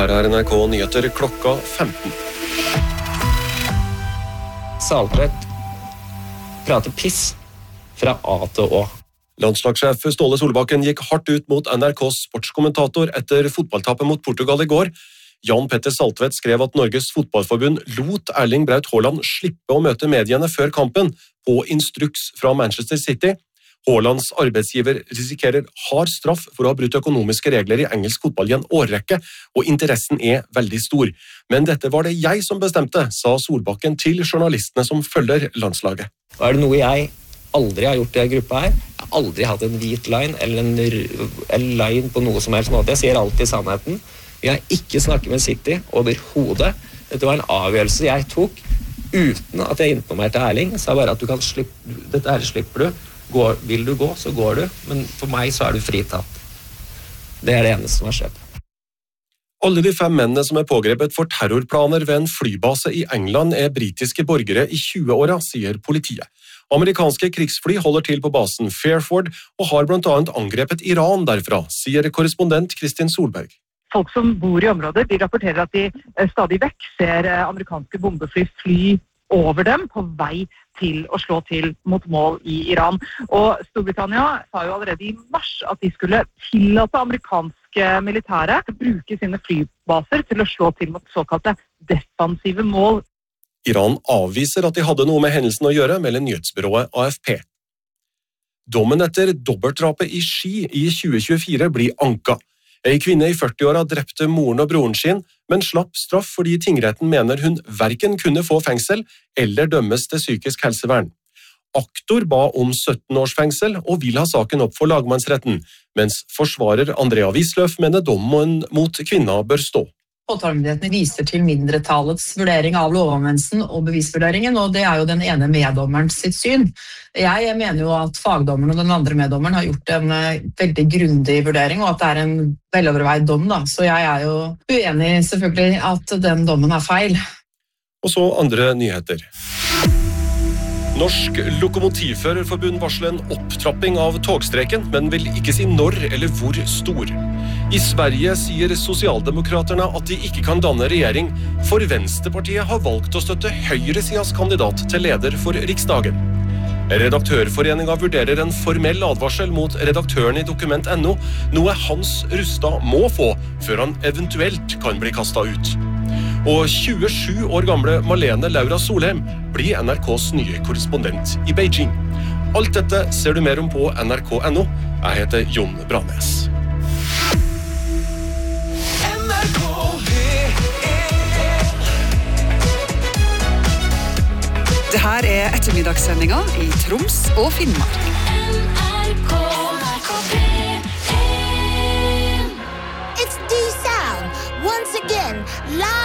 Her NRK Nyheter klokka 15. Saltvedt prater piss fra A til Å. Landslagssjef Ståle Solbakken gikk hardt ut mot NRKs sportskommentator etter fotballtappet mot Portugal i går. Jan Petter Saltvedt skrev at Norges fotballforbund lot Erling Braut Haaland slippe å møte mediene før kampen på instruks fra Manchester City. Haalands arbeidsgiver risikerer hard straff for å ha brutt økonomiske regler i engelsk fotball i en årrekke, og interessen veldig stor. Men dette var det jeg som bestemte, sa Solbakken til journalistene som følger landslaget. Det noe jeg aldri har gjort i denne gruppa her. Jeg har aldri hatt en hvit line eller en line på noe som helst måte. Jeg sier alltid sannheten. Jeg har ikke snakket med City overhodet. Dette var en avgjørelse jeg tok uten at jeg informerte Erling. Sa bare at du kan dette her slipper du. Vil du gå, så går du. Men for meg så du fritatt. Det det eneste som har skjedd. Alle de 5 mennene som pågrepet for terrorplaner ved en flybase i England britiske borgere i 20-åra, sier politiet. Amerikanske krigsfly holder til på basen Fairford og har blant annet angrepet Iran derfra, sier korrespondent Kristin Solberg. Folk som bor i området, de rapporterer at de stadig vekk ser amerikanske bombefly fly over dem på vei til å slå til mot mål i Iran. Og Storbritannia sa jo allerede i mars at de skulle tillate amerikanske militære å bruke sine flybaser til å slå til mot såkalte defensive mål. Iran avviser at de hadde noe med hendelsen å gjøre, melder nyhetsbyrået AFP. Dommen etter dobbeltdrapet i Ski i 2024 blir anka. En kvinne i 40-åra drepte moren og broren sin, men slapp straff fordi tingretten mener hun hverken kunne få fengsel eller dømmes til psykisk helsevern. Aktor ba om 17 års fengsel og vil ha saken opp for lagmannsretten, mens forsvarer Andrea Wisløff mener dommen mot kvinna bør stå. Påtalemyndigheten viser til mindretallets vurdering av lovanvendelsen og bevisvurderingen, og det jo den ene meddommeren sitt syn. Jeg mener jo at fagdommeren og den andre meddommeren har gjort en veldig grundig vurdering, og at det en veloverveid dom, da. Så jeg jo uenig selvfølgelig at den dommen feil. Og så andre nyheter. Norsk Lokomotivførerforbund varsler en opptrapping av togstreken, men vil ikke si når eller hvor stor. I Sverige sier Sosialdemokraterne at de ikke kan danne regjering, for Venstrepartiet har valgt å støtte høyresidas kandidat til leder for Riksdagen. Redaktørforeningen vurderer en formell advarsel mot redaktøren i Dokument.no, noe Hans Rustad må få før han eventuelt kan bli kastet ut. Og 27 år gamle Malene Laura Solheim blir NRKs nye korrespondent i Beijing. Alt dette ser du mer om på nrk.no. Jeg heter Jon Branes. Det her ettermiddagssendinga i Troms og Finnmark. It's D-Sound, once again, live